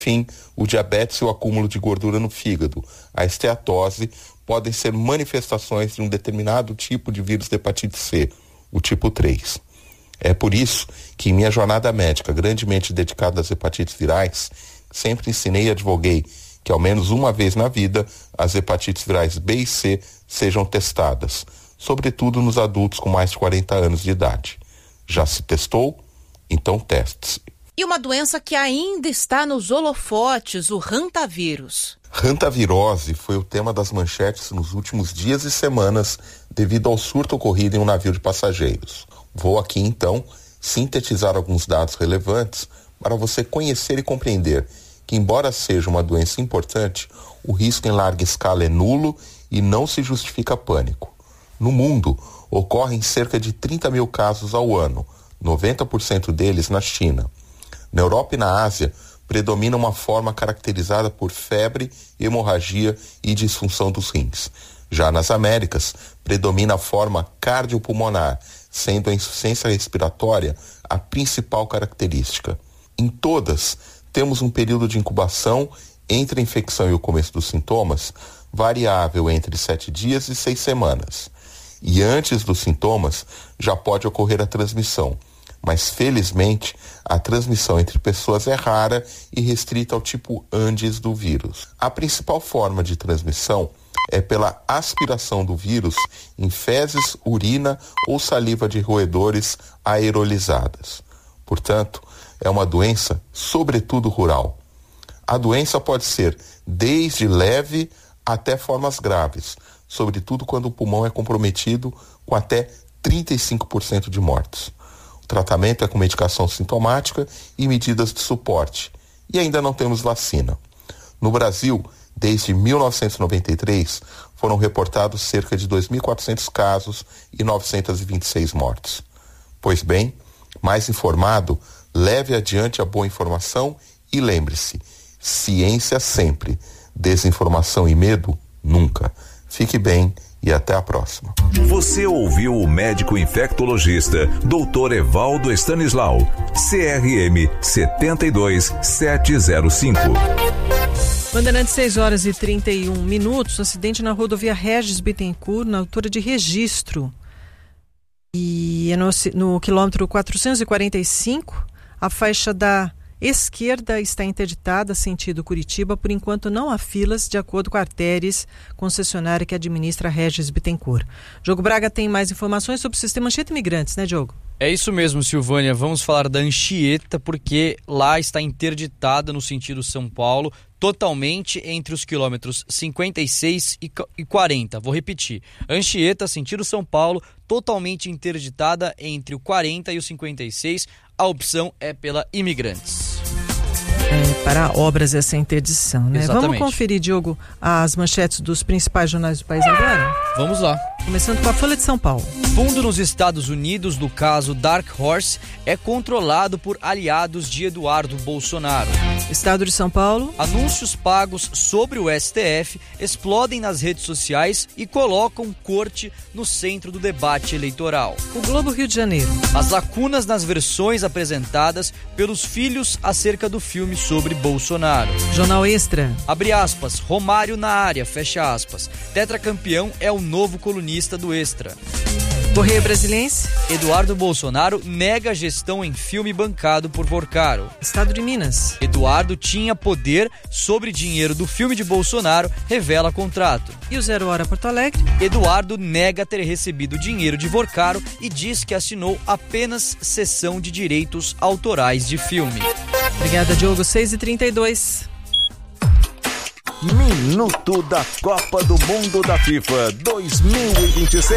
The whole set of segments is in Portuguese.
Enfim, o diabetes e o acúmulo de gordura no fígado, a esteatose, podem ser manifestações de um determinado tipo de vírus de hepatite C, o tipo 3. É por isso que em minha jornada médica, grandemente dedicada às hepatites virais, sempre ensinei e advoguei que ao menos uma vez na vida as hepatites virais B e C sejam testadas, sobretudo nos adultos com mais de 40 anos de idade. Já se testou? Então teste-se. E uma doença que ainda está nos holofotes, o hantavírus. Hantavirose foi o tema das manchetes nos últimos dias e semanas devido ao surto ocorrido em um navio de passageiros. Vou aqui então sintetizar alguns dados relevantes para você conhecer e compreender que, embora seja uma doença importante, o risco em larga escala é nulo e não se justifica pânico. No mundo, ocorrem cerca de 30 mil casos ao ano, 90% deles na China. Na Europa e na Ásia, predomina uma forma caracterizada por febre, hemorragia e disfunção dos rins. Já nas Américas, predomina a forma cardiopulmonar, sendo a insuficiência respiratória a principal característica. Em todas, temos um período de incubação entre a infecção e o começo dos sintomas, variável entre 7 dias e 6 semanas. E antes dos sintomas, já pode ocorrer a transmissão. Mas, felizmente, a transmissão entre pessoas é rara e restrita ao tipo Andes do vírus. A principal forma de transmissão é pela aspiração do vírus em fezes, urina ou saliva de roedores aerolizadas. Portanto, é uma doença, sobretudo rural. A doença pode ser desde leve até formas graves, sobretudo quando o pulmão é comprometido, com até 35% de mortes. O tratamento é com medicação sintomática e medidas de suporte. E ainda não temos vacina. No Brasil, desde 1993, foram reportados cerca de 2.400 casos e 926 mortes. Pois bem, mais informado, leve adiante a boa informação e lembre-se, ciência sempre, desinformação e medo nunca. Fique bem e até a próxima. Você ouviu o médico infectologista Dr. Evaldo Stanislau, CRM 72705. Bandeirantes, 6h31, acidente na rodovia Regis Bittencourt, na altura de Registro. E é no quilômetro 445, a faixa da esquerda está interditada, sentido Curitiba. Por enquanto não há filas, de acordo com a Artéries, concessionária que administra a Regis Bittencourt. Diogo Braga tem mais informações sobre o sistema Anchieta Imigrantes, né, Diogo? É isso mesmo, Silvânia. Vamos falar da Anchieta, porque lá está interditada no sentido São Paulo, totalmente entre os quilômetros 56 e 40. Vou repetir. Anchieta, sentido São Paulo, totalmente interditada entre o 40 e o 56. A opção é pela Imigrantes. Para obras essa interdição, né? Exatamente. Vamos conferir, Diogo, as manchetes dos principais jornais do país agora? Vamos lá. Começando com a Folha de São Paulo. Fundo nos Estados Unidos do caso Dark Horse é controlado por aliados de Eduardo Bolsonaro. Estado de São Paulo. Anúncios pagos sobre o STF explodem nas redes sociais e colocam corte no centro do debate eleitoral. O Globo, Rio de Janeiro. As lacunas nas versões apresentadas pelos filhos acerca do filme sobre Bolsonaro. Jornal Extra. Abre aspas, Romário na área, fecha aspas. Tetracampeão é o novo colunista do Extra. Correio Brasiliense. Eduardo Bolsonaro nega gestão em filme bancado por Porcaro. Estado de Minas. Eduardo tinha poder sobre dinheiro do filme de Bolsonaro, revela contrato. E o 0 Hora Porto Alegre. Eduardo nega ter recebido dinheiro de Porcaro e diz que assinou apenas cessão de direitos autorais de filme. Obrigada, Diogo. 6h32. Minuto da Copa do Mundo da FIFA 2026.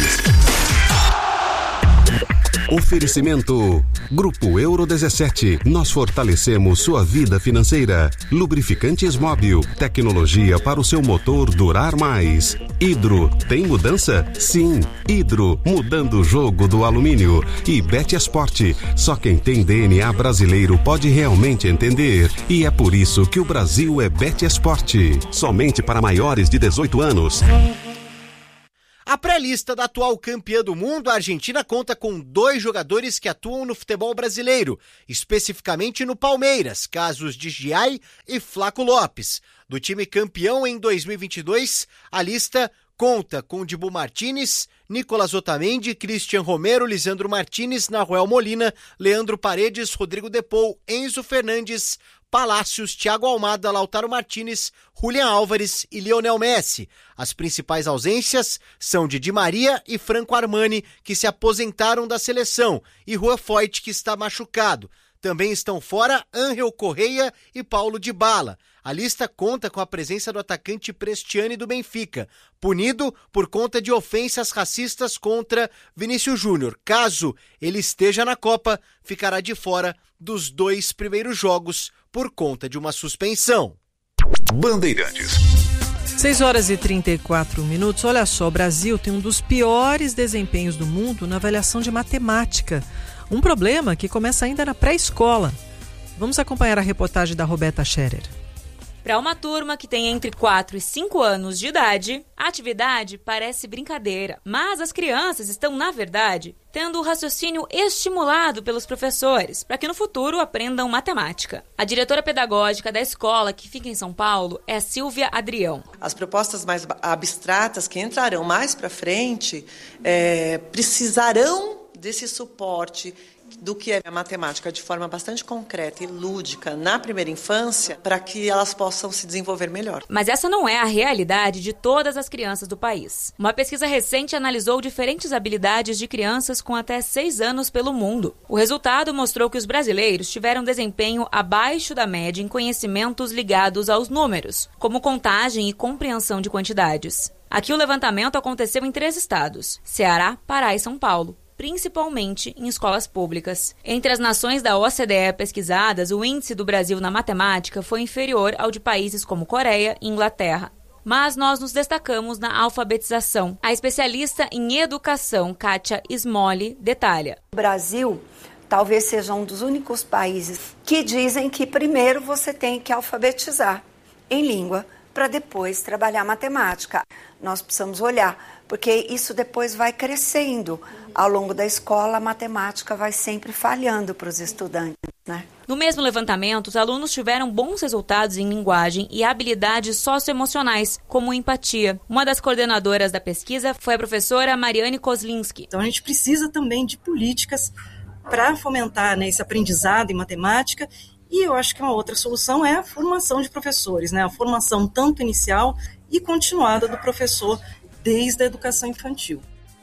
Oferecimento Grupo Euro 17. Nós fortalecemos sua vida financeira. Lubrificantes Móbil. Tecnologia para o seu motor durar mais. Hidro. Tem mudança? Sim. Hidro. Mudando o jogo do alumínio. E Betesport. Só quem tem DNA brasileiro pode realmente entender. E é por isso que o Brasil é Betesport. Somente para maiores de 18 anos. A pré-lista da atual campeã do mundo, a Argentina conta com 2 jogadores que atuam no futebol brasileiro, especificamente no Palmeiras, casos de Giai e Flaco Lopes. Do time campeão em 2022, a lista conta com Dibu Martínez, Nicolás Otamendi, Cristian Romero, Lisandro Martínez, Nahuel Molina, Leandro Paredes, Rodrigo Depou, Enzo Fernandes, Palácios, Thiago Almada, Lautaro Martínez, Julián Álvares e Lionel Messi. As principais ausências são de Di Maria e Franco Armani, que se aposentaram da seleção, e Juan Foyth, que está machucado. Também estão fora Ángel Correia e Paulo Dybala. A lista conta com a presença do atacante Prestiani do Benfica, punido por conta de ofensas racistas contra Vinícius Júnior. Caso ele esteja na Copa, ficará de fora dos 2 primeiros jogos por conta de uma suspensão. Bandeirantes. 6 horas e 34 minutos. Olha só, o Brasil tem um dos piores desempenhos do mundo na avaliação de matemática. Um problema que começa ainda na pré-escola. Vamos acompanhar a reportagem da Roberta Scherer. Para uma turma que tem entre 4 e 5 anos de idade, a atividade parece brincadeira, mas as crianças estão, na verdade, tendo o raciocínio estimulado pelos professores, para que no futuro aprendam matemática. A diretora pedagógica da escola, que fica em São Paulo, é Silvia Adrião. As propostas mais abstratas que entrarão mais para frente precisarão desse suporte do que é a matemática de forma bastante concreta e lúdica na primeira infância, para que elas possam se desenvolver melhor. Mas essa não é a realidade de todas as crianças do país. Uma pesquisa recente analisou diferentes habilidades de crianças com até 6 anos pelo mundo. O resultado mostrou que os brasileiros tiveram desempenho abaixo da média em conhecimentos ligados aos números, como contagem e compreensão de quantidades. Aqui o levantamento aconteceu em 3 estados: Ceará, Pará e São Paulo, principalmente em escolas públicas. Entre as nações da OCDE pesquisadas, o índice do Brasil na matemática foi inferior ao de países como Coreia e Inglaterra. Mas nós nos destacamos na alfabetização. A especialista em educação, Kátia Smolli, detalha. O Brasil talvez seja um dos únicos países que dizem que primeiro você tem que alfabetizar em língua para depois trabalhar matemática. Nós precisamos olhar, porque isso depois vai crescendo. Ao longo da escola, a matemática vai sempre falhando para os estudantes, né? No mesmo levantamento, os alunos tiveram bons resultados em linguagem e habilidades socioemocionais, como empatia. Uma das coordenadoras da pesquisa foi a professora Mariane Kozlinski. Então a gente precisa também de políticas para fomentar, esse aprendizado em matemática. E eu acho que uma outra solução é a formação de professores, a formação tanto inicial e continuada do professor desde a educação infantil.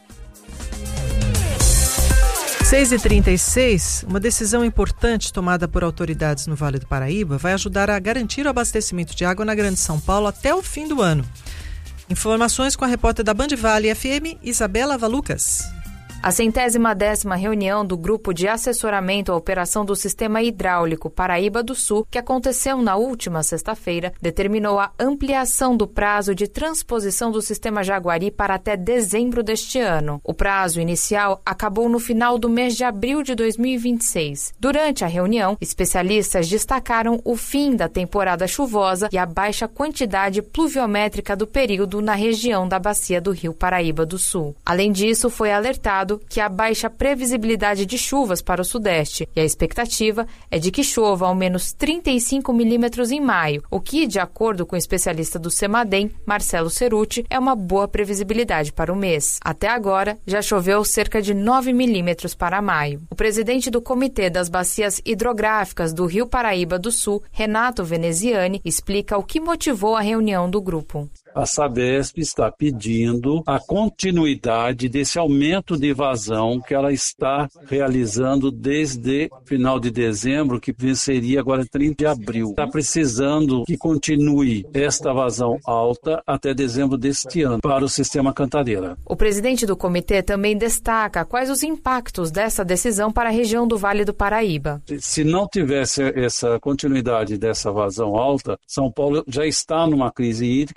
6h36, uma decisão importante tomada por autoridades no Vale do Paraíba vai ajudar a garantir o abastecimento de água na Grande São Paulo até o fim do ano. Informações com a repórter da Band Vale FM, Isabela Valucas. A 110ª reunião do Grupo de Assessoramento à Operação do Sistema Hidráulico Paraíba do Sul, que aconteceu na última sexta-feira, determinou a ampliação do prazo de transposição do Sistema Jaguari para até dezembro deste ano. O prazo inicial acabou no final do mês de abril de 2026. Durante a reunião, especialistas destacaram o fim da temporada chuvosa e a baixa quantidade pluviométrica do período na região da bacia do Rio Paraíba do Sul. Além disso, foi alertado que há baixa previsibilidade de chuvas para o Sudeste e a expectativa é de que chova ao menos 35 milímetros em maio, o que, de acordo com o especialista do CEMADEM, Marcelo Ceruti, é uma boa previsibilidade para o mês. Até agora, já choveu cerca de 9 milímetros para maio. O presidente do Comitê das Bacias Hidrográficas do Rio Paraíba do Sul, Renato Veneziani, explica o que motivou a reunião do grupo. A Sabesp está pedindo a continuidade desse aumento de vazão que ela está realizando desde final de dezembro, que venceria agora 30 de abril. Está precisando que continue esta vazão alta até dezembro deste ano para o sistema Cantareira. O presidente do comitê também destaca quais os impactos dessa decisão para a região do Vale do Paraíba. Se não tivesse essa continuidade dessa vazão alta, São Paulo já está numa crise hídrica e entrar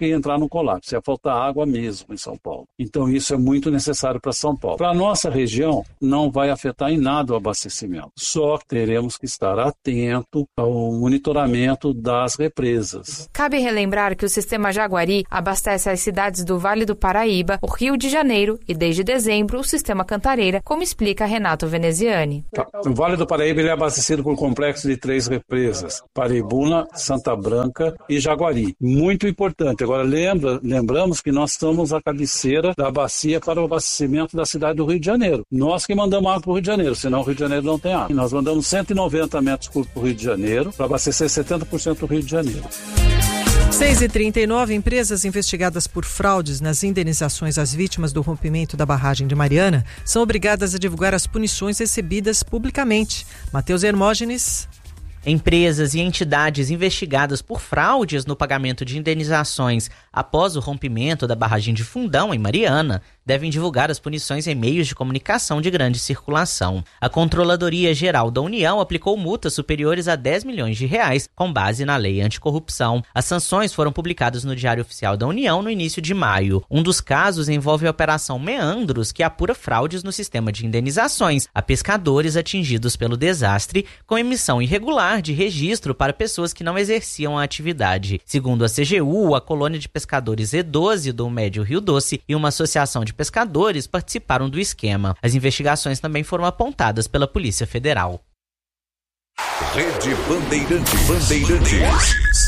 no colapso, ia faltar água mesmo em São Paulo. Então isso é muito necessário para São Paulo. Para a nossa região, não vai afetar em nada o abastecimento, só teremos que estar atento ao monitoramento das represas. Cabe relembrar que o sistema Jaguari abastece as cidades do Vale do Paraíba, o Rio de Janeiro e, desde dezembro, o sistema Cantareira, como explica Renato Veneziani. O Vale do Paraíba ele é abastecido por um complexo de 3 represas, Paraibuna, Santa Branca e Jaguari. Muito importante. Agora, lembramos que nós estamos à cabeceira da bacia para o abastecimento da cidade do Rio de Janeiro. Nós que mandamos água para o Rio de Janeiro, senão o Rio de Janeiro não tem água. E nós mandamos 190 metros cúbicos para o Rio de Janeiro para abastecer 70% do Rio de Janeiro. 6h39, empresas investigadas por fraudes nas indenizações às vítimas do rompimento da barragem de Mariana são obrigadas a divulgar as punições recebidas publicamente. Matheus Hermógenes. Empresas e entidades investigadas por fraudes no pagamento de indenizações após o rompimento da barragem de Fundão, em Mariana, devem divulgar as punições em meios de comunicação de grande circulação. A Controladoria Geral da União aplicou multas superiores a 10 milhões de reais com base na lei anticorrupção. As sanções foram publicadas no Diário Oficial da União no início de maio. Um dos casos envolve a Operação Meandros, que apura fraudes no sistema de indenizações a pescadores atingidos pelo desastre, com emissão irregular de registro para pessoas que não exerciam a atividade. Segundo a CGU, a colônia de pescadores E12 do Médio Rio Doce e uma associação de pescadores participaram do esquema. As investigações também foram apontadas pela Polícia Federal. Rede Bandeirantes.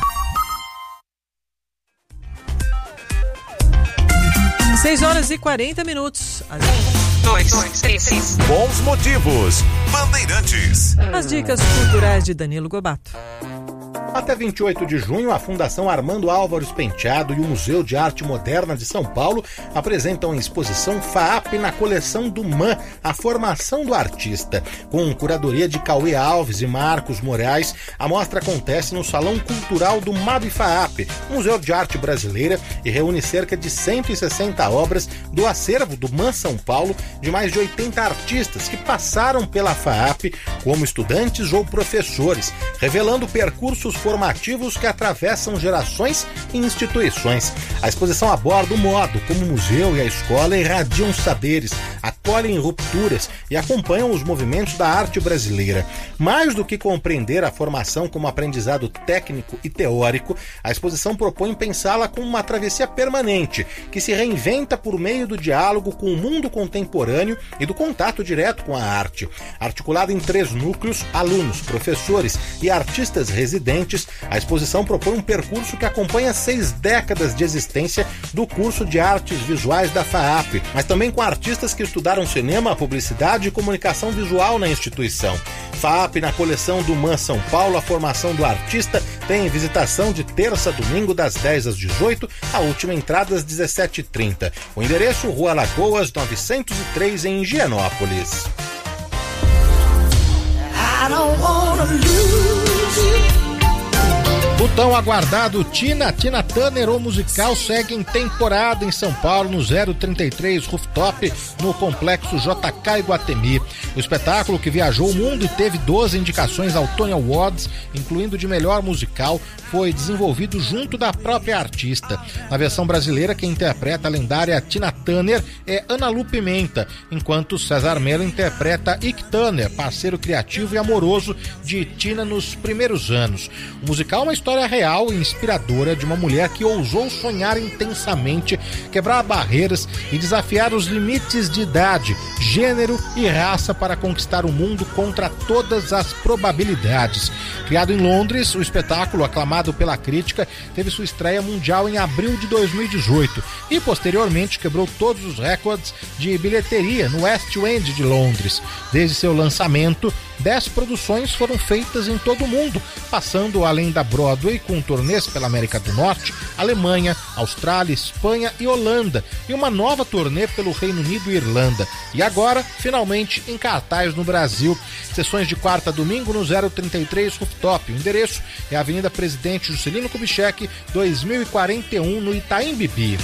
Seis horas e 40 minutos. 2, 3. Bons motivos. Bandeirantes. As dicas culturais de Danilo Gobato. Até 28 de junho, a Fundação Armando Álvares Penteado e o Museu de Arte Moderna de São Paulo apresentam a exposição FAAP na coleção do MAN, a formação do artista. Com curadoria de Cauê Alves e Marcos Moraes, a mostra acontece no Salão Cultural do MAB FAAP, Museu de Arte Brasileira, e reúne cerca de 160 obras do acervo do MAN São Paulo, de mais de 80 artistas que passaram pela FAAP como estudantes ou professores, revelando percursos formativos que atravessam gerações e instituições. A exposição aborda o modo como o museu e a escola irradiam saberes, acolhem rupturas e acompanham os movimentos da arte brasileira. Mais do que compreender a formação como aprendizado técnico e teórico, a exposição propõe pensá-la como uma travessia permanente, que se reinventa por meio do diálogo com o mundo contemporâneo e do contato direto com a arte. Articulada em 3 núcleos, alunos, professores e artistas residentes, a exposição propõe um percurso que acompanha 6 décadas de existência do curso de artes visuais da FAAP, mas também com artistas que estudaram cinema, publicidade e comunicação visual na instituição. FAAP na coleção do MAN São Paulo, a formação do artista, tem visitação de terça a domingo das 10 às 18, a última entrada às 17h30. O endereço, Rua Lagoas 903, em Higienópolis. I don't wanna lose you. O tão aguardado Tina Turner, o musical, segue em temporada em São Paulo, no 033 Rooftop, no Complexo JK Iguatemi. O espetáculo, que viajou o mundo e teve 12 indicações ao Tony Awards, incluindo de melhor musical, foi desenvolvido junto da própria artista. Na versão brasileira, quem interpreta a lendária Tina Turner é Ana Lu Pimenta, enquanto César Mello interpreta Ike Turner, parceiro criativo e amoroso de Tina nos primeiros anos. O musical é uma história real e inspiradora de uma mulher que ousou sonhar intensamente, quebrar barreiras e desafiar os limites de idade, gênero e raça para conquistar o mundo contra todas as probabilidades. Criado em Londres, o espetáculo, aclamado pela crítica, teve sua estreia mundial em abril de 2018 e posteriormente quebrou todos os recordes de bilheteria no West End de Londres. Desde seu lançamento, 10 produções foram feitas em todo o mundo, passando além da Broadway com turnês pela América do Norte, Alemanha, Austrália, Espanha e Holanda, e uma nova turnê pelo Reino Unido e Irlanda. E agora, finalmente, em cartaz no Brasil. Sessões de quarta a domingo no 033 Rooftop. O endereço é a Avenida Presidente Juscelino Kubitschek, 2041, no Itaim Bibi.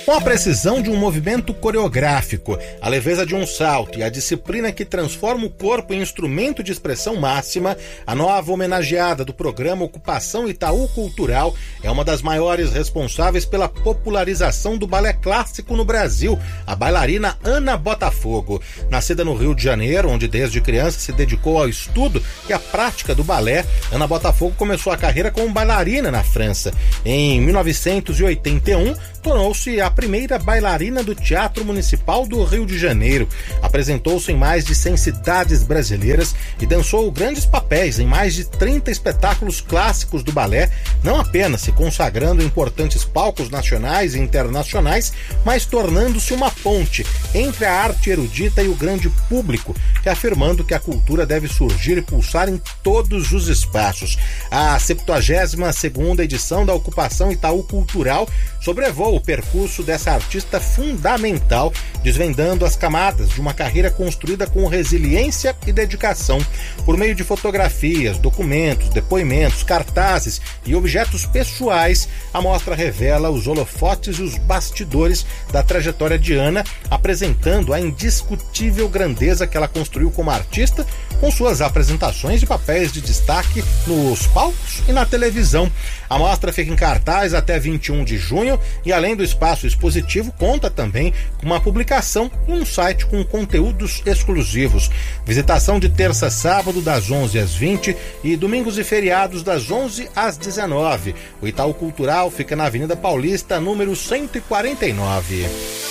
Com a precisão de um movimento coreográfico, a leveza de um salto e a disciplina que transforma o corpo em instrumento de expressão máxima, a nova homenageada do programa Ocupação Itaú Cultural é uma das maiores responsáveis pela popularização do balé clássico no Brasil, a bailarina Ana Botafogo. Nascida no Rio de Janeiro, onde desde criança se dedicou ao estudo e à prática do balé, Ana Botafogo começou a carreira como bailarina na França. Em 1981, tornou-se a primeira bailarina do Teatro Municipal do Rio de Janeiro. Apresentou-se em mais de 100 cidades brasileiras e dançou grandes papéis em mais de 30 espetáculos clássicos do balé, não apenas se consagrando em importantes palcos nacionais e internacionais, mas tornando-se uma ponte entre a arte erudita e o grande público, reafirmando que a cultura deve surgir e pulsar em todos os espaços. A 72ª edição da Ocupação Itaú Cultural sobrevou o percurso dessa artista fundamental, desvendando as camadas de uma carreira construída com resiliência e dedicação. Por meio de fotografias, documentos, depoimentos, cartazes e objetos pessoais, a mostra revela os holofotes e os bastidores da trajetória de Ana, apresentando a indiscutível grandeza que ela construiu como artista, com suas apresentações e papéis de destaque nos palcos e na televisão. A mostra fica em cartaz até 21 de junho e, além do espaço expositivo, conta também com uma publicação e um site com conteúdos exclusivos. Visitação de terça a sábado das 11 às 20 e domingos e feriados das 11 às 19. O Itaú Cultural fica na Avenida Paulista, número 149.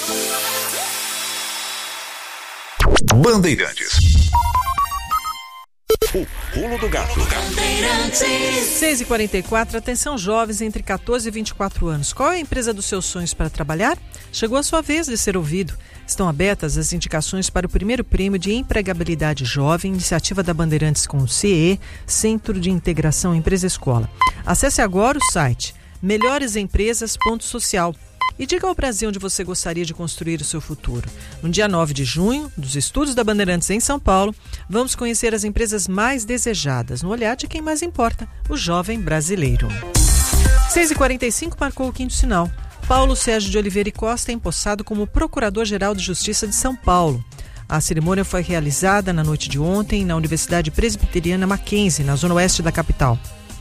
Bandeirantes. O pulo do gato. 6h44, atenção jovens entre 14 e 24 anos. Qual é a empresa dos seus sonhos para trabalhar? Chegou a sua vez de ser ouvido. Estão abertas as indicações para o primeiro prêmio de empregabilidade jovem, iniciativa da Bandeirantes com o CE, Centro de Integração Empresa-Escola. Acesse agora o site melhoresempresas.social. E diga ao Brasil onde você gostaria de construir o seu futuro. No dia 9 de junho, dos estúdios da Bandeirantes em São Paulo, vamos conhecer as empresas mais desejadas, no olhar de quem mais importa, o jovem brasileiro. 6h45 marcou o quinto sinal. Paulo Sérgio de Oliveira e Costa é empossado como Procurador-Geral de Justiça de São Paulo. A cerimônia foi realizada na noite de ontem na Universidade Presbiteriana Mackenzie, na zona oeste da capital.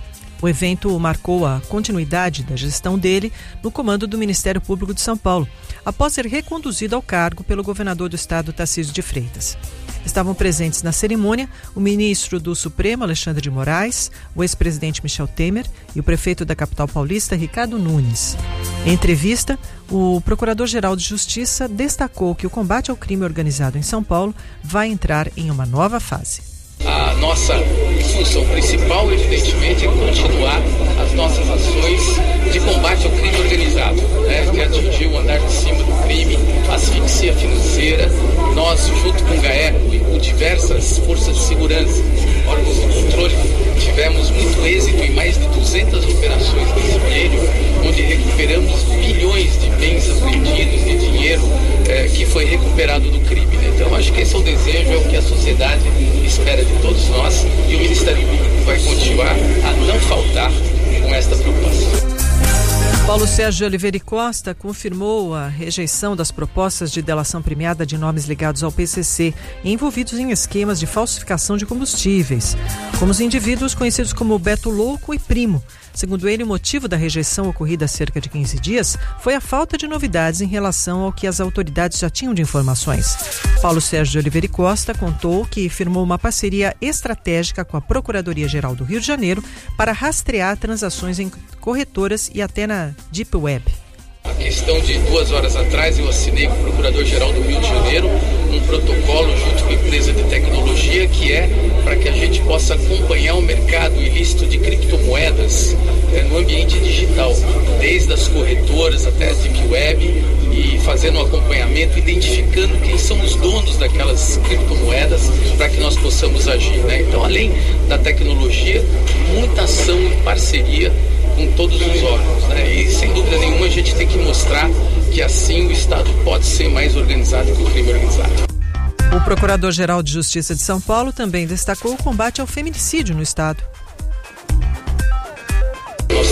O evento marcou a continuidade da gestão dele no comando do Ministério Público de São Paulo, após ser reconduzido ao cargo pelo governador do estado, Tarcísio de Freitas. Estavam presentes na cerimônia o ministro do Supremo, Alexandre de Moraes, o ex-presidente Michel Temer e o prefeito da capital paulista, Ricardo Nunes. Em entrevista, o Procurador-Geral de Justiça destacou que o combate ao crime organizado em São Paulo vai entrar em uma nova fase. A nossa função principal, evidentemente, é continuar as nossas ações de combate ao crime organizado, que atingiu o andar de cima do crime, asfixia financeira. Nós, junto com o GAECO e com diversas forças de segurança, órgãos de controle, tivemos muito êxito em mais de 200 operações nesse período, onde recuperamos bilhões de bens apreendidos, de dinheiro que foi recuperado do crime. Então, acho que esse é o desejo, é o que a sociedade espera de todos nós, e o Ministério Público vai continuar a não faltar com esta preocupação. Paulo Sérgio de Oliveira e Costa confirmou a rejeição das propostas de delação premiada de nomes ligados ao PCC envolvidos em esquemas de falsificação de combustíveis, como os indivíduos conhecidos como Beto Louco e Primo. Segundo ele, o motivo da rejeição ocorrida há cerca de 15 dias foi a falta de novidades em relação ao que as autoridades já tinham de informações. Paulo Sérgio de Oliveira e Costa contou que firmou uma parceria estratégica com a Procuradoria-Geral do Rio de Janeiro para rastrear transações em corretoras e até na Deep Web. A questão de 2 horas atrás eu assinei com o Procurador-Geral do Rio de Janeiro um protocolo junto com a empresa de tecnologia que é para que a gente possa acompanhar o mercado ilícito de criptomoedas no ambiente digital, desde as corretoras até as Deep Web, e fazendo um acompanhamento, identificando quem são os donos daquelas criptomoedas para que nós possamos agir, Então, além da tecnologia, muita ação em parceria com todos os órgãos, E sem dúvida nenhuma a gente tem que mostrar que assim o Estado pode ser mais organizado que o crime organizado. O Procurador-Geral de Justiça de São Paulo também destacou o combate ao feminicídio no Estado. Nós estamos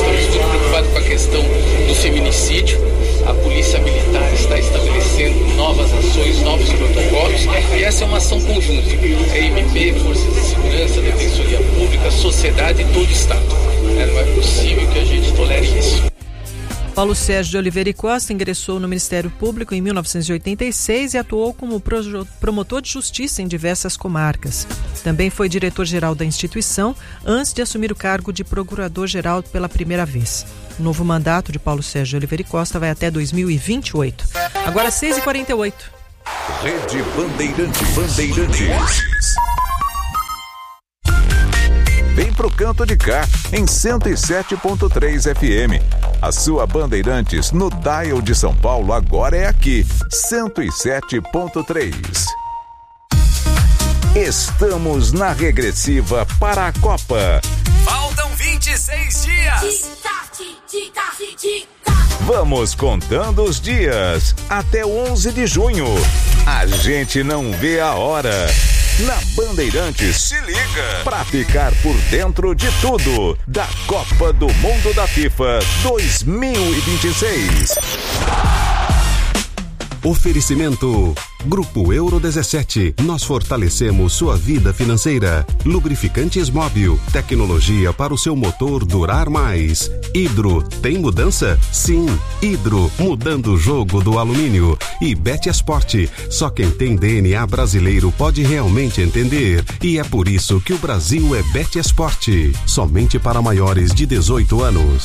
preocupado com a questão do feminicídio. A Polícia Militar está estabelecendo novas ações, novos protocolos, e essa é uma ação conjunta. A MP, Forças de Segurança, Defensoria Pública, sociedade e todo o Estado. Não é possível que a gente tolere isso. Paulo Sérgio de Oliveira e Costa ingressou no Ministério Público em 1986 e atuou como promotor de justiça em diversas comarcas. Também foi diretor-geral da instituição antes de assumir o cargo de procurador-geral pela primeira vez. O novo mandato de Paulo Sérgio de Oliveira e Costa vai até 2028. Agora 6h48. Rede Bandeirantes. Vem pro canto de cá, em 107.3 FM. A sua Bandeirantes no dial de São Paulo agora é aqui, 107.3. Estamos na regressiva para a Copa. Faltam 26 dias. Vamos contando os dias até 11 de junho. A gente não vê a hora. Na Bandeirantes, se liga pra ficar por dentro de tudo da Copa do Mundo da FIFA 2026. Oferecimento Grupo Euro 17. Nós fortalecemos sua vida financeira. Lubrificantes Móbil. Tecnologia para o seu motor durar mais. Hidro. Tem mudança? Sim. Hidro. Mudando o jogo do alumínio. E Betesport. Só quem tem DNA brasileiro pode realmente entender. E é por isso que o Brasil é Betesport. Somente para maiores de 18 anos.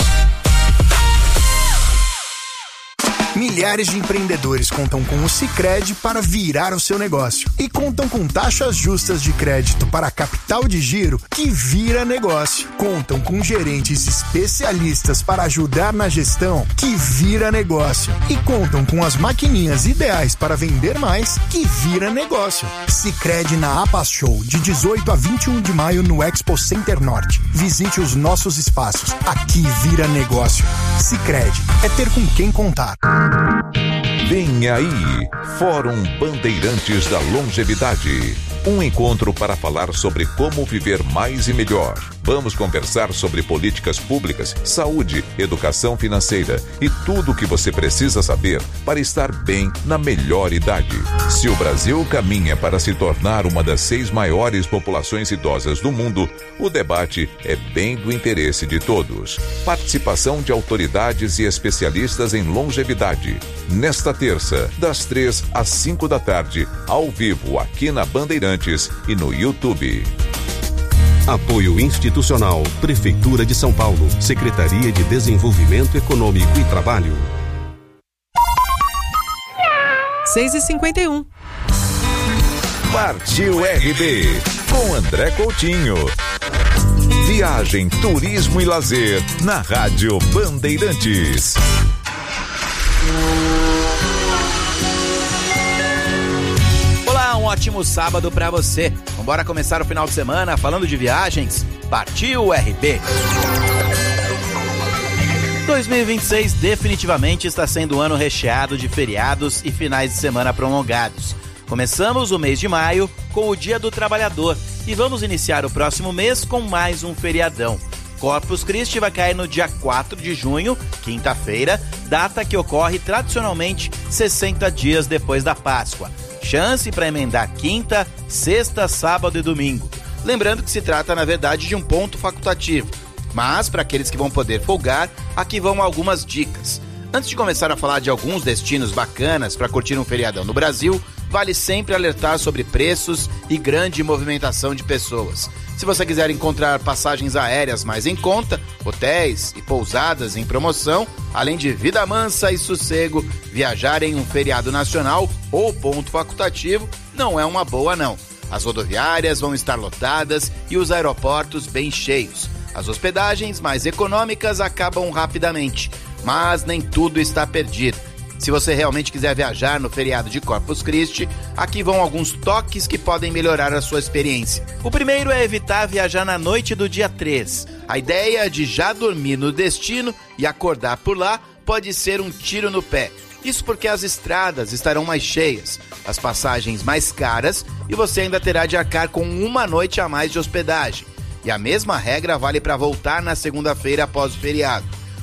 Milhares de empreendedores contam com o Sicredi para virar o seu negócio. E contam com taxas justas de crédito para capital de giro que vira negócio. Contam com gerentes especialistas para ajudar na gestão que vira negócio. E contam com as maquininhas ideais para vender mais que vira negócio. Sicredi na APAS Show, de 18 a 21 de maio no Expo Center Norte. Visite os nossos espaços. Aqui vira negócio. Sicredi é ter com quem contar. Vem aí, Fórum Bandeirantes da Longevidade. Um encontro para falar sobre como viver mais e melhor. Vamos conversar sobre políticas públicas, saúde, educação financeira e tudo o que você precisa saber para estar bem na melhor idade. Se o Brasil caminha para se tornar uma das 6 maiores populações idosas do mundo, o debate é bem do interesse de todos. Participação de autoridades e especialistas em longevidade. Nesta terça, das 3 às 5 da tarde, ao vivo aqui na Bandeirantes e no YouTube. Apoio institucional, Prefeitura de São Paulo, Secretaria de Desenvolvimento Econômico e Trabalho. 6h51. Partiu RB, com André Coutinho. Viagem, turismo e lazer, na Rádio Bandeirantes. Olá, um ótimo sábado pra você. Vambora começar o final de semana falando de viagens. Partiu RB. 2026 definitivamente está sendo um ano recheado de feriados e finais de semana prolongados. Começamos o mês de maio com o Dia do Trabalhador e vamos iniciar o próximo mês com mais um feriadão. Corpus Christi vai cair no dia 4 de junho, quinta-feira, data que ocorre tradicionalmente 60 dias depois da Páscoa. Chance para emendar quinta, sexta, sábado e domingo. Lembrando que se trata, na verdade, de um ponto facultativo. Mas, para aqueles que vão poder folgar, aqui vão algumas dicas. Antes de começar a falar de alguns destinos bacanas para curtir um feriadão no Brasil, vale sempre alertar sobre preços e grande movimentação de pessoas. Se você quiser encontrar passagens aéreas mais em conta, hotéis e pousadas em promoção, além de vida mansa e sossego, viajar em um feriado nacional ou ponto facultativo não é uma boa não. As rodoviárias vão estar lotadas e os aeroportos bem cheios. As hospedagens mais econômicas acabam rapidamente, mas nem tudo está perdido. Se você realmente quiser viajar no feriado de Corpus Christi, aqui vão alguns toques que podem melhorar a sua experiência. O primeiro é evitar viajar na noite do dia 3. A ideia de já dormir no destino e acordar por lá pode ser um tiro no pé. Isso porque as estradas estarão mais cheias, as passagens mais caras e você ainda terá de arcar com uma noite a mais de hospedagem. E a mesma regra vale para voltar na segunda-feira após o feriado.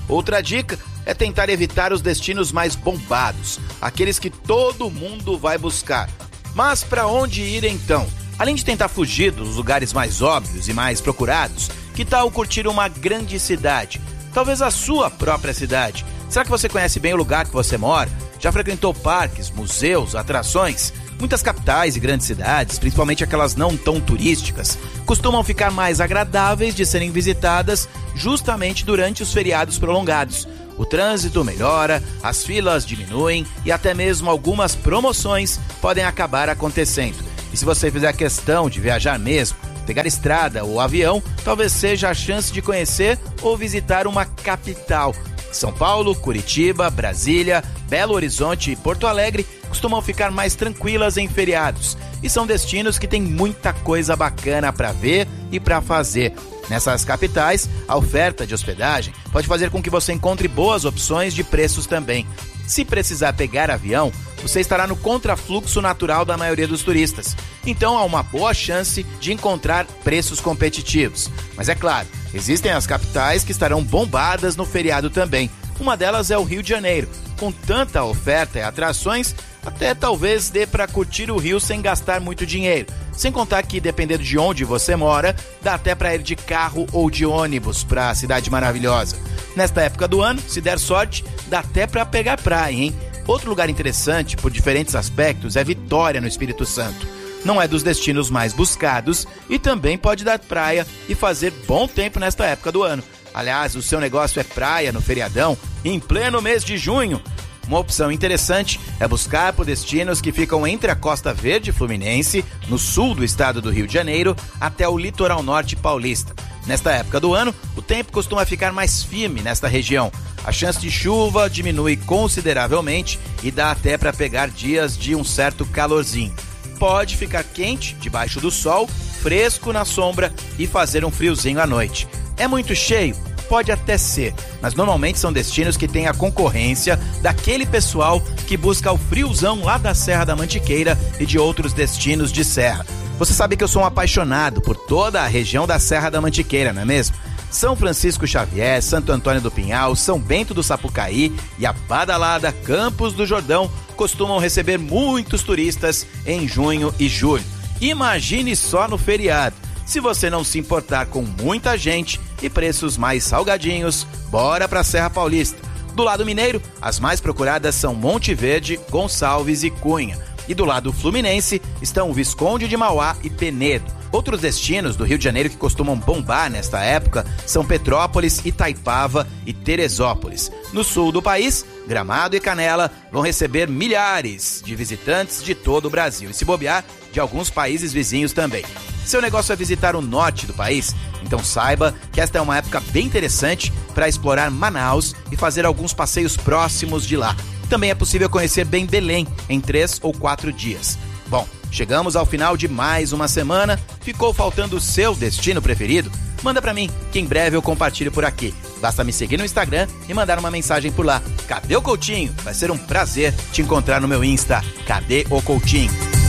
Outra dica é tentar evitar os destinos mais bombados, aqueles que todo mundo vai buscar. Mas para onde ir então? Além de tentar fugir dos lugares mais óbvios e mais procurados, que tal curtir uma grande cidade? Talvez a sua própria cidade. Será que você conhece bem o lugar que você mora? Já frequentou parques, museus, atrações? Muitas capitais e grandes cidades, principalmente aquelas não tão turísticas, costumam ficar mais agradáveis de serem visitadas justamente durante os feriados prolongados. O trânsito melhora, as filas diminuem e até mesmo algumas promoções podem acabar acontecendo. E se você fizer questão de viajar mesmo, pegar estrada ou avião, talvez seja a chance de conhecer ou visitar uma capital. São Paulo, Curitiba, Brasília, Belo Horizonte e Porto Alegre costumam ficar mais tranquilas em feriados e são destinos que têm muita coisa bacana para ver e para fazer. Nessas capitais, a oferta de hospedagem pode fazer com que você encontre boas opções de preços também. Se precisar pegar avião, você estará no contrafluxo natural da maioria dos turistas. Então há uma boa chance de encontrar preços competitivos. Mas é claro, existem as capitais que estarão bombadas no feriado também. Uma delas é o Rio de Janeiro. Com tanta oferta e atrações, até talvez dê para curtir o Rio sem gastar muito dinheiro. Sem contar que, dependendo de onde você mora, dá até para ir de carro ou de ônibus para a cidade maravilhosa. Nesta época do ano, se der sorte, dá até para pegar praia, hein? Outro lugar interessante, por diferentes aspectos, é Vitória, no Espírito Santo. Não é dos destinos mais buscados e também pode dar praia e fazer bom tempo nesta época do ano. Aliás, o seu negócio é praia no feriadão, em pleno mês de junho. Uma opção interessante é buscar por destinos que ficam entre a Costa Verde Fluminense, no sul do estado do Rio de Janeiro, até o litoral norte paulista. Nesta época do ano, o tempo costuma ficar mais firme nesta região. A chance de chuva diminui consideravelmente e dá até para pegar dias de um certo calorzinho. Pode ficar quente debaixo do sol, fresco na sombra e fazer um friozinho à noite. É muito cheio? Pode até ser, mas normalmente são destinos que têm a concorrência daquele pessoal que busca o friozão lá da Serra da Mantiqueira e de outros destinos de serra. Você sabe que eu sou um apaixonado por toda a região da Serra da Mantiqueira, não é mesmo? São Francisco Xavier, Santo Antônio do Pinhal, São Bento do Sapucaí e a badalada Campos do Jordão costumam receber muitos turistas em junho e julho. Imagine só no feriado. Se você não se importar com muita gente e preços mais salgadinhos, bora pra Serra Paulista. Do lado mineiro, as mais procuradas são Monte Verde, Gonçalves e Cunha. E do lado fluminense estão o Visconde de Mauá e Penedo. Outros destinos do Rio de Janeiro que costumam bombar nesta época são Petrópolis, Itaipava e Teresópolis. No sul do país, Gramado e Canela vão receber milhares de visitantes de todo o Brasil e, se bobear, de alguns países vizinhos também. Seu negócio é visitar o norte do país? Então saiba que esta é uma época bem interessante para explorar Manaus e fazer alguns passeios próximos de lá. Também é possível conhecer bem Belém em 3 ou 4 dias. Bom, chegamos ao final de mais uma semana. Ficou faltando o seu destino preferido? Manda pra mim, que em breve eu compartilho por aqui. Basta me seguir no Instagram e mandar uma mensagem por lá. Cadê o Coutinho? Vai ser um prazer te encontrar no meu Insta. Cadê o Coutinho?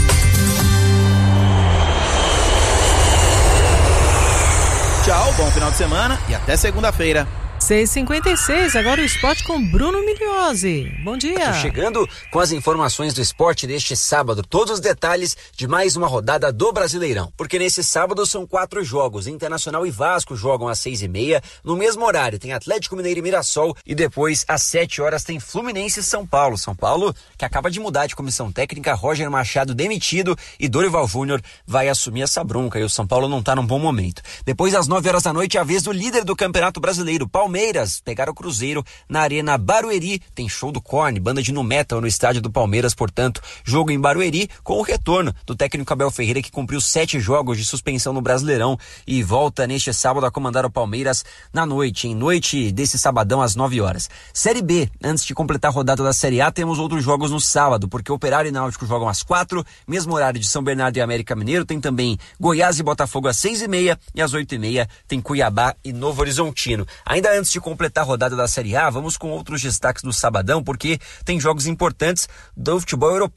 Tchau, bom final de semana e até segunda-feira. 6h56, agora o esporte com Bruno Migliozzi. Bom dia. Estou chegando com as informações do esporte deste sábado, todos os detalhes de mais uma rodada do Brasileirão. Porque nesse sábado são 4 jogos, Internacional e Vasco jogam às 6h30, no mesmo horário tem Atlético Mineiro e Mirassol e depois às 7 horas tem Fluminense e São Paulo. São Paulo que acaba de mudar de comissão técnica, Roger Machado demitido e Dorival Júnior vai assumir essa bronca e o São Paulo não está num bom momento. Depois às 9 horas da noite é a vez do líder do Campeonato Brasileiro, Palmeiras, pegaram o Cruzeiro na Arena Barueri, tem show do Korn, banda de nu metal no estádio do Palmeiras, portanto, jogo em Barueri com o retorno do técnico Abel Ferreira, que cumpriu 7 jogos de suspensão no Brasileirão e volta neste sábado a comandar o Palmeiras na noite, em noite desse sabadão às 9 horas. Série B, antes de completar a rodada da Série A, temos outros jogos no sábado, porque Operário e Náutico jogam às 4, mesmo horário de São Bernardo e América Mineiro, tem também Goiás e Botafogo às 6h30 e às 8h30 tem Cuiabá e Novo Horizontino. Ainda antes de completar a rodada da Série A, vamos com outros destaques do sabadão, porque tem jogos importantes do futebol europeu.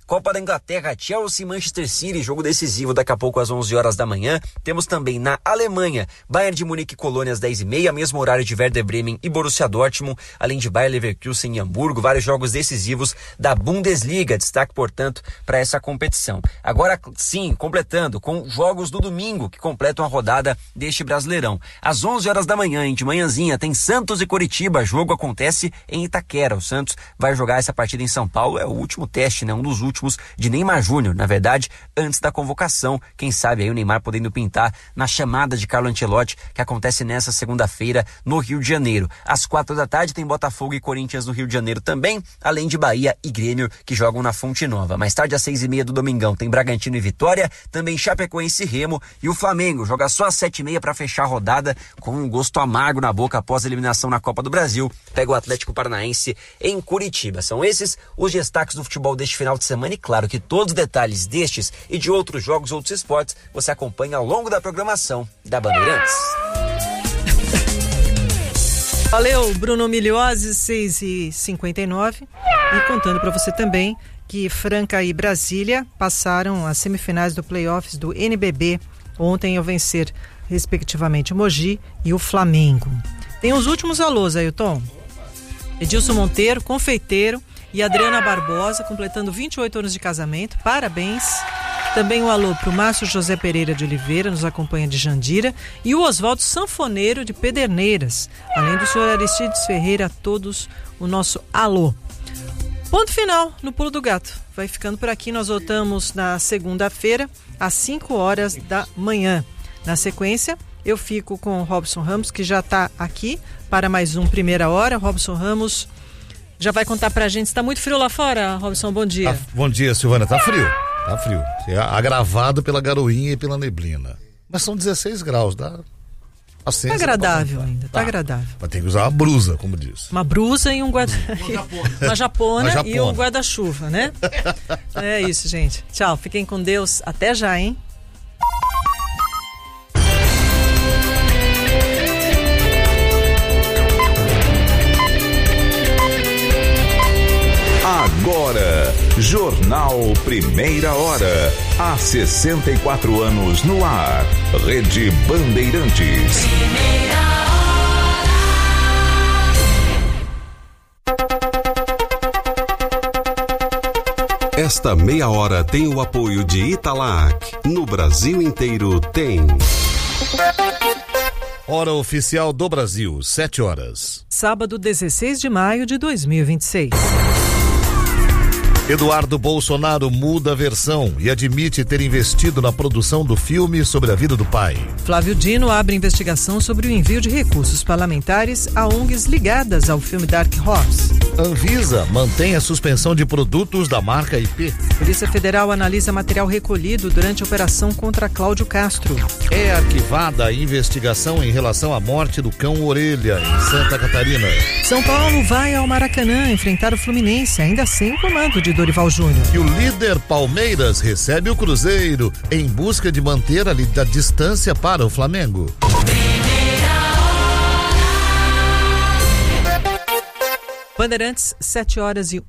Copa da Inglaterra, Chelsea e Manchester City, jogo decisivo daqui a pouco às 11 horas da manhã. Temos também na Alemanha, Bayern de Munique e Colônia às 10h30, mesmo horário de Werder Bremen e Borussia Dortmund, além de Bayer Leverkusen e Hamburgo, vários jogos decisivos da Bundesliga, destaque, portanto, para essa competição. Agora sim, completando com jogos do domingo, que completam a rodada deste Brasileirão. Às 11 horas da manhã, de manhãzinha, tem Santos e Coritiba, jogo acontece em Itaquera. O Santos vai jogar essa partida em São Paulo, é o último teste, né? Um dos últimos de Neymar Júnior, na verdade, antes da convocação. Quem sabe aí o Neymar podendo pintar na chamada de Carlo Ancelotti, que acontece nessa segunda-feira no Rio de Janeiro. Às 4 da tarde tem Botafogo e Corinthians no Rio de Janeiro também, além de Bahia e Grêmio, que jogam na Fonte Nova. Mais tarde, às 6h30 do domingão, tem Bragantino e Vitória, também Chapecoense e Remo, e o Flamengo joga só às 7h30 para fechar a rodada com um gosto amargo na boca após a eliminação na Copa do Brasil. Pega o Atlético Paranaense em Curitiba. São esses os destaques do futebol deste final de semana, e claro que todos os detalhes destes e de outros jogos, outros esportes, você acompanha ao longo da programação da Bandeirantes. Valeu, Bruno Miliose, 6h59. E contando para você também que Franca e Brasília passaram as semifinais do playoffs do NBB ontem ao vencer, respectivamente, Mogi e o Flamengo. Tem os últimos alôs, Ailton. Edilson Monteiro, confeiteiro, e Adriana Barbosa, completando 28 anos de casamento. Parabéns. Também um alô para o Márcio José Pereira de Oliveira, nos acompanha de Jandira, e o Oswaldo Sanfoneiro de Pederneiras. Além do senhor Aristides Ferreira, a todos o nosso alô. Ponto final no Pulo do Gato. Vai ficando por aqui. Nós voltamos na segunda-feira, às 5 horas da manhã. Na sequência, eu fico com o Robson Ramos, que já está aqui para mais um Primeira Hora. Robson Ramos já vai contar pra gente. Está muito frio lá fora, Robson? Bom dia. Bom dia, Silvana. Tá frio. Tá frio. É agravado pela garoinha e pela neblina. Mas são 16 graus, dá paciência. Tá agradável ainda, tá agradável. Mas tem que usar uma blusa, como diz. Uma blusa e uma japona e um guarda-chuva, né? É isso, gente. Tchau, fiquem com Deus. Até já, hein? Agora, Jornal Primeira Hora. Há 64 anos no ar. Rede Bandeirantes. Esta meia hora tem o apoio de Italac. No Brasil inteiro tem. Hora oficial do Brasil, 7 horas. Sábado, 16 de maio de 2026. Eduardo Bolsonaro muda a versão e admite ter investido na produção do filme sobre a vida do pai. Flávio Dino abre investigação sobre o envio de recursos parlamentares a ONGs ligadas ao filme Dark Horse. Anvisa mantém a suspensão de produtos da marca IP. Polícia Federal analisa material recolhido durante a operação contra Cláudio Castro. É arquivada a investigação em relação à morte do cão Orelha, em Santa Catarina. São Paulo vai ao Maracanã enfrentar o Fluminense, ainda sem comando de Dorival Júnior. E o líder Palmeiras recebe o Cruzeiro em busca de manter a distância para o Flamengo. Bandeirantes, 7h01.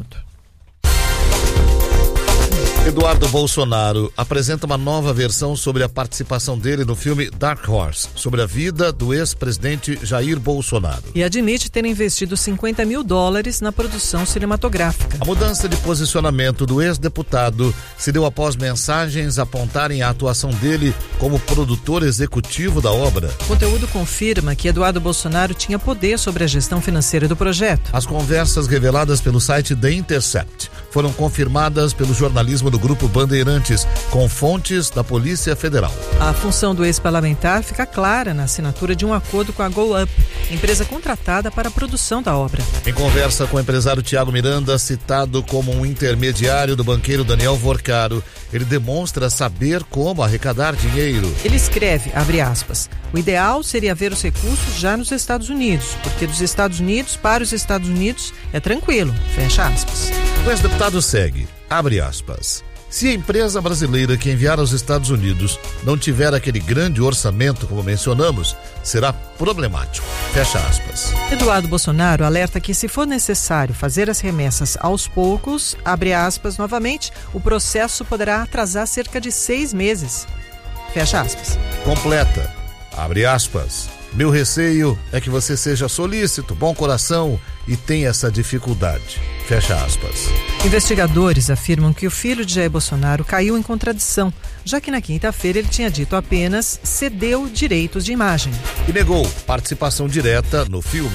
Eduardo Bolsonaro apresenta uma nova versão sobre a participação dele no filme Dark Horse, sobre a vida do ex-presidente Jair Bolsonaro. E admite ter investido $50 mil na produção cinematográfica. A mudança de posicionamento do ex-deputado se deu após mensagens apontarem a atuação dele como produtor executivo da obra. O conteúdo confirma que Eduardo Bolsonaro tinha poder sobre a gestão financeira do projeto. As conversas reveladas pelo site The Intercept foram confirmadas pelo jornalismo do Grupo Bandeirantes, com fontes da Polícia Federal. A função do ex-parlamentar fica clara na assinatura de um acordo com a Go Up, empresa contratada para a produção da obra. Em conversa com o empresário Tiago Miranda, citado como um intermediário do banqueiro Daniel Vorcaro, ele demonstra saber como arrecadar dinheiro. Ele escreve, abre aspas, o ideal seria ver os recursos já nos Estados Unidos, porque dos Estados Unidos para os Estados Unidos é tranquilo, fecha aspas. O ex-deputado segue, abre aspas, Se a empresa brasileira que enviar aos Estados Unidos não tiver aquele grande orçamento, como mencionamos, será problemático. Fecha aspas. Eduardo Bolsonaro alerta que, se for necessário fazer as remessas aos poucos, abre aspas novamente, o processo poderá atrasar cerca de 6 meses. Fecha aspas. Completa. Abre aspas. Meu receio é que você seja solícito, bom coração e tenha essa dificuldade. Fecha aspas. Investigadores afirmam que o filho de Jair Bolsonaro caiu em contradição, já que na quinta-feira ele tinha dito apenas cedeu direitos de imagem. E negou participação direta no filme.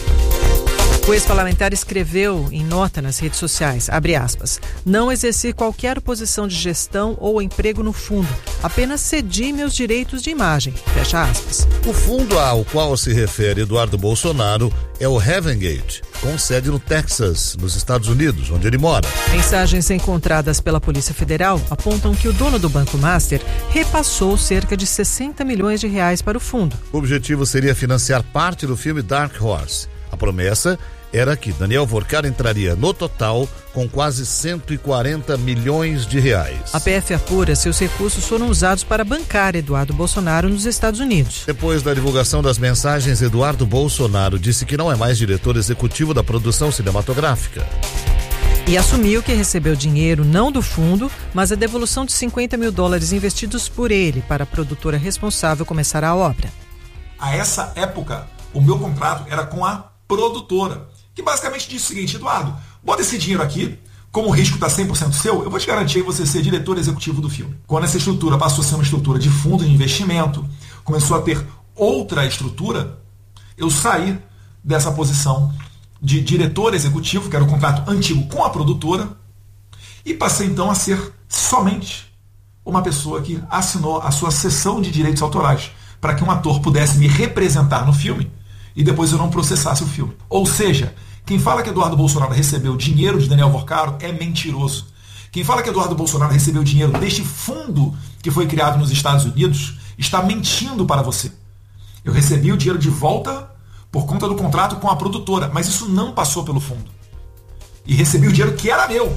O ex-parlamentar escreveu em nota nas redes sociais, abre aspas, não exerci qualquer posição de gestão ou emprego no fundo, apenas cedi meus direitos de imagem, fecha aspas. O fundo ao qual se refere Eduardo Bolsonaro é o Heaven Gate, com sede no Texas, nos Estados Unidos, onde ele mora. Mensagens encontradas pela Polícia Federal apontam que o dono do Banco Master repassou cerca de 60 milhões de reais para o fundo. O objetivo seria financiar parte do filme Dark Horse. A promessa era que Daniel Vorcar entraria no total com quase 140 milhões de reais. A PF apura se os recursos foram usados para bancar Eduardo Bolsonaro nos Estados Unidos. Depois da divulgação das mensagens, Eduardo Bolsonaro disse que não é mais diretor executivo da produção cinematográfica. E assumiu que recebeu dinheiro não do fundo, mas a devolução de $50 mil investidos por ele para a produtora responsável começar a obra. A essa época, o meu contrato era com a produtora, que basicamente disse o seguinte: Eduardo, bota esse dinheiro aqui, como o risco está 100% seu, eu vou te garantir você ser diretor executivo do filme. Quando essa estrutura passou a ser uma estrutura de fundo de investimento, começou a ter outra estrutura, eu saí dessa posição de diretor executivo, que era o contrato antigo com a produtora, e passei então a ser somente uma pessoa que assinou a sua cessão de direitos autorais, para que um ator pudesse me representar no filme e depois eu não processasse o filme. Ou seja, quem fala que Eduardo Bolsonaro recebeu dinheiro de Daniel Vorcaro é mentiroso. Quem fala que Eduardo Bolsonaro recebeu dinheiro deste fundo que foi criado nos Estados Unidos está mentindo para você. Eu recebi o dinheiro de volta por conta do contrato com a produtora, mas isso não passou pelo fundo. E recebi o dinheiro que era meu.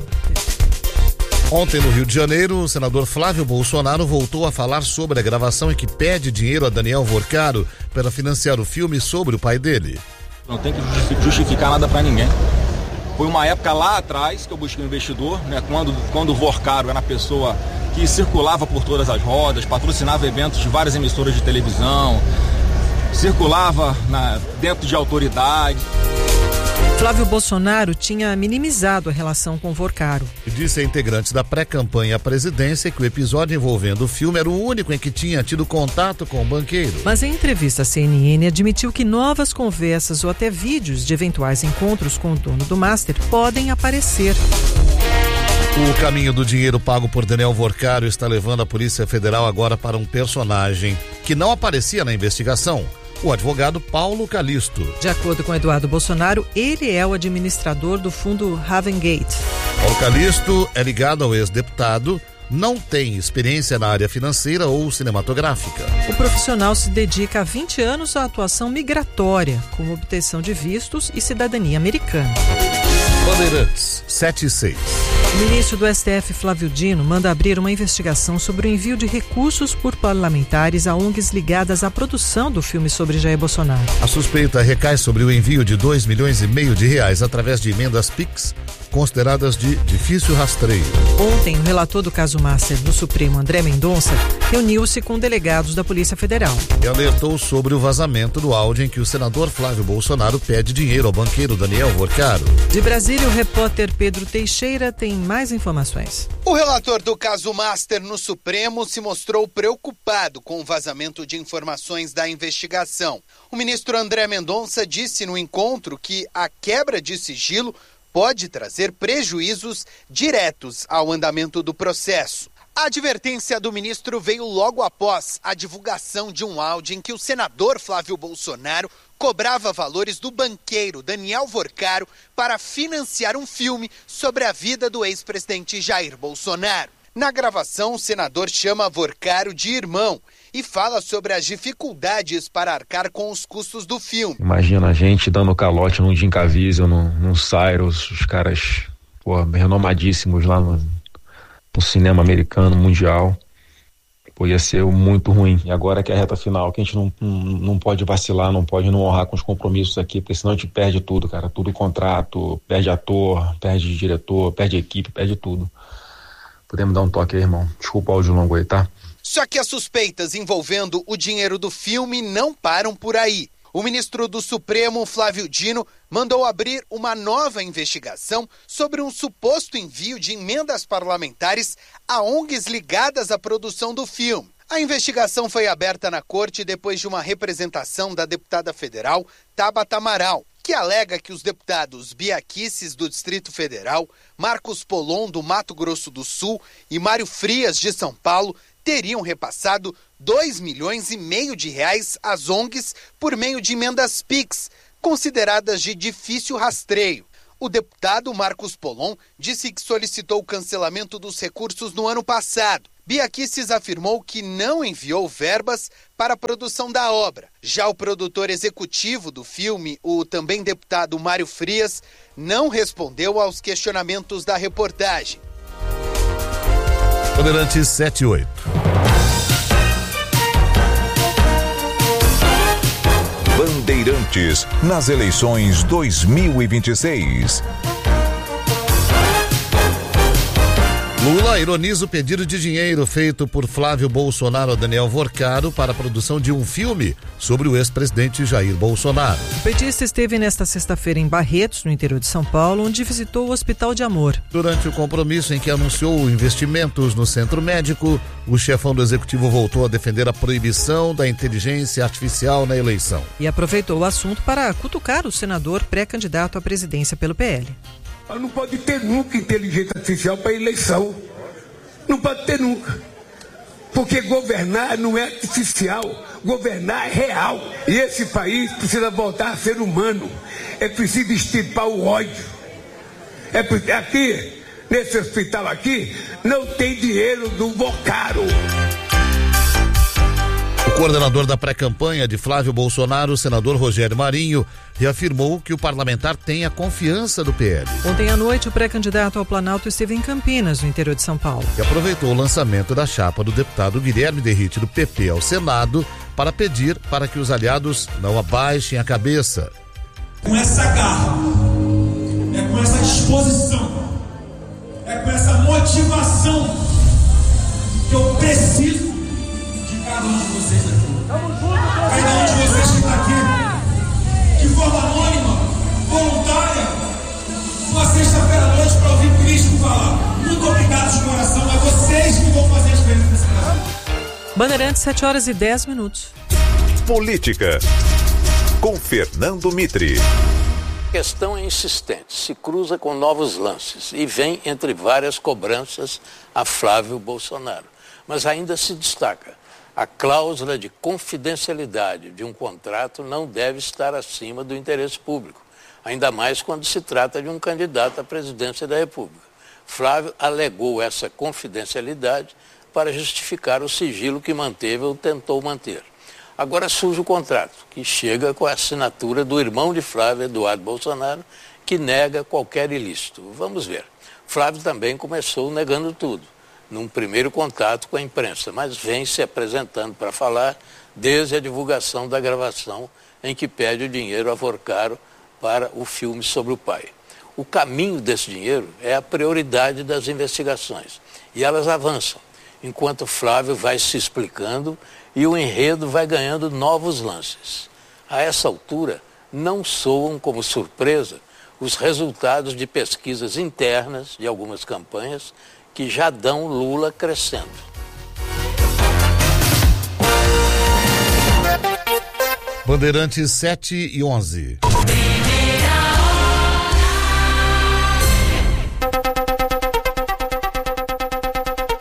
Ontem, no Rio de Janeiro, o senador Flávio Bolsonaro voltou a falar sobre a gravação em que pede dinheiro a Daniel Vorcaro para financiar o filme sobre o pai dele. Não tem que justificar nada para ninguém. Foi uma época lá atrás que eu busquei um investidor, né, quando o Vorcaro era a pessoa que circulava por todas as rodas, patrocinava eventos de várias emissoras de televisão, circulava dentro de autoridade. Flávio Bolsonaro tinha minimizado a relação com Vorcaro. E disse a integrantes da pré-campanha à presidência que o episódio envolvendo o filme era o único em que tinha tido contato com o banqueiro. Mas em entrevista à CNN admitiu que novas conversas ou até vídeos de eventuais encontros com o dono do Master podem aparecer. O caminho do dinheiro pago por Daniel Vorcaro está levando a Polícia Federal agora para um personagem que não aparecia na investigação: o advogado Paulo Calisto. De acordo com Eduardo Bolsonaro, ele é o administrador do fundo Heaven Gate. Paulo Calisto é ligado ao ex-deputado, não tem experiência na área financeira ou cinematográfica. O profissional se dedica há 20 anos à atuação migratória, como obtenção de vistos e cidadania americana. Bandeirantes, 7 e 6. O ministro do STF, Flávio Dino, manda abrir uma investigação sobre o envio de recursos por parlamentares a ONGs ligadas à produção do filme sobre Jair Bolsonaro. A suspeita recai sobre o envio de R$2,5 milhões através de emendas PIX, consideradas de difícil rastreio. Ontem, o relator do caso Master do Supremo, André Mendonça, reuniu-se com delegados da Polícia Federal. E alertou sobre o vazamento do áudio em que o senador Flávio Bolsonaro pede dinheiro ao banqueiro Daniel Vorcaro. De Brasília, o repórter Pedro Teixeira tem mais informações. O relator do caso Master no Supremo se mostrou preocupado com o vazamento de informações da investigação. O ministro André Mendonça disse no encontro que a quebra de sigilo pode trazer prejuízos diretos ao andamento do processo. A advertência do ministro veio logo após a divulgação de um áudio em que o senador Flávio Bolsonaro cobrava valores do banqueiro Daniel Vorcaro para financiar um filme sobre a vida do ex-presidente Jair Bolsonaro. Na gravação, o senador chama Vorcaro de irmão e fala sobre as dificuldades para arcar com os custos do filme. Imagina a gente dando calote num Jim Caviezel, num Cyrus, os caras renomadíssimos lá no cinema americano, mundial. Ia ser muito ruim. E agora que é a reta final, que a gente não pode vacilar, não pode não honrar com os compromissos aqui, porque senão a gente perde tudo, cara. Tudo contrato, perde ator, perde diretor, perde equipe, perde tudo. Podemos dar um toque aí, irmão? Desculpa o áudio longo aí, tá? Só que as suspeitas envolvendo o dinheiro do filme não param por aí. O ministro do Supremo, Flávio Dino, mandou abrir uma nova investigação sobre um suposto envio de emendas parlamentares a ONGs ligadas à produção do filme. A investigação foi aberta na corte depois de uma representação da deputada federal Tabata Amaral, que alega que os deputados Bia Kicis, do Distrito Federal, Marcos Polon, do Mato Grosso do Sul e Mário Frias, de São Paulo, teriam repassado R$2,5 milhões às ONGs por meio de emendas PIX, consideradas de difícil rastreio. O deputado Marcos Polon disse que solicitou o cancelamento dos recursos no ano passado. Bia Kicis afirmou que não enviou verbas para a produção da obra. Já o produtor executivo do filme, o também deputado Mário Frias, não respondeu aos questionamentos da reportagem. Bandeirantes 78. Bandeirantes nas eleições 2026. Lula ironiza o pedido de dinheiro feito por Flávio Bolsonaro a Daniel Vorcaro para a produção de um filme sobre o ex-presidente Jair Bolsonaro. O petista esteve nesta sexta-feira em Barretos, no interior de São Paulo, onde visitou o Hospital de Amor. Durante o compromisso em que anunciou investimentos no centro médico, o chefão do executivo voltou a defender a proibição da inteligência artificial na eleição. E aproveitou o assunto para cutucar o senador pré-candidato à presidência pelo PL. Não pode ter nunca inteligência artificial para eleição. Não pode ter nunca. Porque governar não é artificial. Governar é real. E esse país precisa voltar a ser humano. É preciso extirpar o ódio. Aqui, nesse hospital aqui, não tem dinheiro do Vorcaro. O coordenador da pré-campanha de Flávio Bolsonaro, o senador Rogério Marinho, reafirmou que o parlamentar tem a confiança do PL. Ontem à noite, o pré-candidato ao Planalto esteve em Campinas, no interior de São Paulo. E aproveitou o lançamento da chapa do deputado Guilherme Derrite, do PP, ao Senado, para pedir para que os aliados não abaixem a cabeça. Com essa garra, é com essa disposição, é com essa motivação que eu preciso cada um de vocês aqui. Cada um de vocês que está aqui, de forma anônima, voluntária, uma sexta-feira à noite para ouvir Cristo falar. Muito obrigado de coração, é vocês que vão fazer a diferença nesse Brasil. Bandeirantes, 7h10. Política, com Fernando Mitre. A questão é insistente, se cruza com novos lances e vem entre várias cobranças a Flávio Bolsonaro. Mas ainda se destaca. A cláusula de confidencialidade de um contrato não deve estar acima do interesse público, ainda mais quando se trata de um candidato à presidência da República. Flávio alegou essa confidencialidade para justificar o sigilo que manteve ou tentou manter. Agora surge o contrato, que chega com a assinatura do irmão de Flávio, Eduardo Bolsonaro, que nega qualquer ilícito. Vamos ver. Flávio também começou negando tudo, num primeiro contato com a imprensa, mas vem se apresentando para falar desde a divulgação da gravação em que pede o dinheiro a Vorcaro para o filme sobre o pai. O caminho desse dinheiro é a prioridade das investigações e elas avançam, enquanto Flávio vai se explicando e o enredo vai ganhando novos lances. A essa altura, não soam como surpresa os resultados de pesquisas internas de algumas campanhas que já dão Lula crescendo. Bandeirantes 7h11.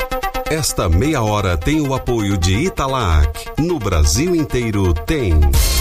Esta meia hora tem o apoio de Italac. No Brasil inteiro tem.